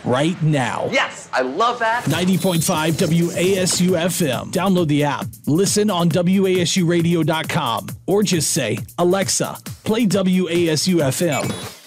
right now. Yes, I love that. 90.5 WASU FM. Download the app. Listen on WASUradio.com or just say, Alexa, play WASU FM.